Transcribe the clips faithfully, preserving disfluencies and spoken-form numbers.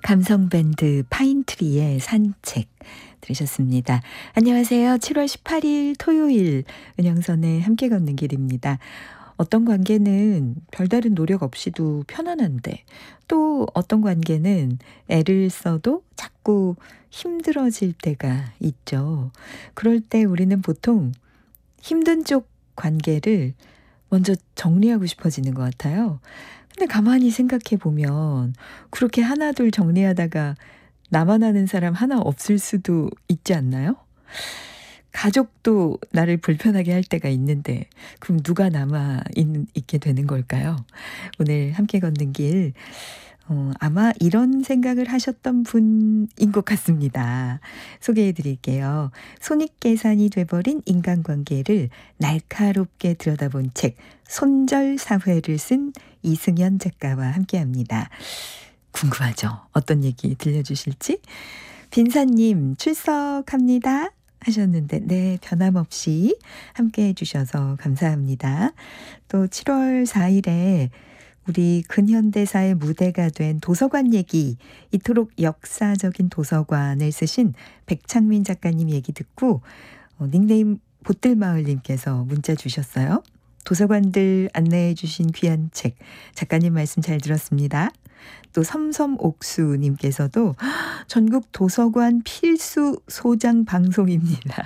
감성밴드 파인트리의 산책 들으셨습니다. 안녕하세요. 칠월 십팔일 토요일 은영선의 함께 걷는 길입니다. 어떤 관계는 별다른 노력 없이도 편안한데 또 어떤 관계는 애를 써도 자꾸 힘들어질 때가 있죠. 그럴 때 우리는 보통 힘든 쪽 관계를 먼저 정리하고 싶어지는 것 같아요. 근데 가만히 생각해 보면 그렇게 하나둘 정리하다가 나만 아는 사람 하나 없을 수도 있지 않나요? 가족도 나를 불편하게 할 때가 있는데 그럼 누가 남아 있, 있게 되는 걸까요? 오늘 함께 걷는 길 어, 아마 이런 생각을 하셨던 분인 것 같습니다. 소개해 드릴게요. 손익계산이 돼버린 인간관계를 날카롭게 들여다본 책 손절사회를 쓴 이승연 작가와 함께합니다. 궁금하죠? 어떤 얘기 들려주실지? 빈사님 출석합니다 하셨는데 네, 변함없이 함께해 주셔서 감사합니다. 또 칠월 사일에 우리 근현대사의 무대가 된 도서관 얘기, 이토록 역사적인 도서관을 쓰신 백창민 작가님 얘기 듣고 어, 닉네임 보뜰마을님께서 문자 주셨어요. 도서관들 안내해 주신 귀한 책, 작가님 말씀 잘 들었습니다. 또 섬섬옥수님께서도 전국 도서관 필수 소장 방송입니다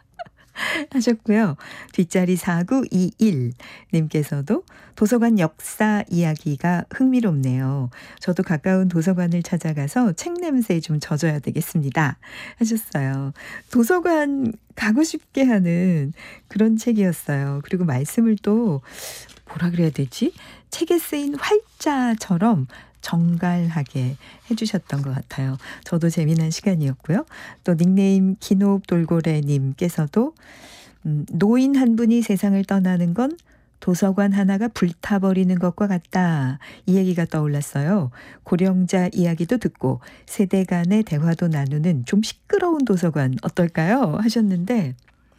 하셨고요. 뒷자리 사구이일 님께서도 도서관 역사 이야기가 흥미롭네요. 저도 가까운 도서관을 찾아가서 책 냄새에 좀 젖어야 되겠습니다 하셨어요. 도서관 가고 싶게 하는 그런 책이었어요. 그리고 말씀을 또 뭐라 그래야 되지? 책에 쓰인 활자처럼 정갈하게 해주셨던 것 같아요. 저도 재미난 시간이었고요. 또 닉네임 기노돌고래님께서도 음, 노인 한 분이 세상을 떠나는 건 도서관 하나가 불타버리는 것과 같다. 이 얘기가 떠올랐어요. 고령자 이야기도 듣고 세대 간의 대화도 나누는 좀 시끄러운 도서관 어떨까요? 하셨는데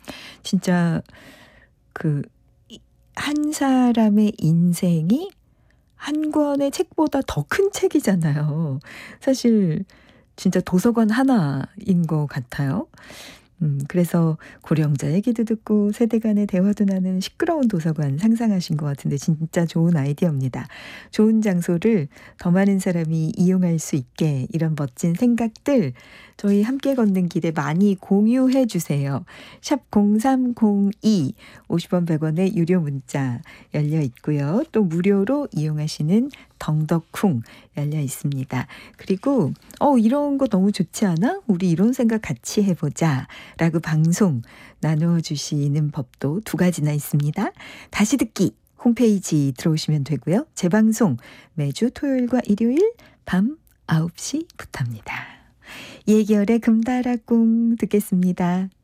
진짜 그 한 사람의 인생이 한 권의 책보다 더 큰 책이잖아요. 사실 진짜 도서관 하나인 것 같아요. 음, 그래서 고령자 얘기도 듣고 세대 간의 대화도 나는 시끄러운 도서관 상상하신 것 같은데 진짜 좋은 아이디어입니다. 좋은 장소를 더 많은 사람이 이용할 수 있게 이런 멋진 생각들 저희 함께 걷는 길에 많이 공유해 주세요. 샵 공삼공이 오십 원 백 원의 유료 문자 열려 있고요. 또 무료로 이용하시는 덩덕쿵 열려 있습니다. 그리고 어 이런 거 너무 좋지 않아? 우리 이런 생각 같이 해보자 라고 방송 나눠주시는 법도 두 가지나 있습니다. 다시 듣기 홈페이지 들어오시면 되고요. 재방송 매주 토요일과 일요일 밤 아홉 시부터입니다. 예결의 금다라꿍 듣겠습니다.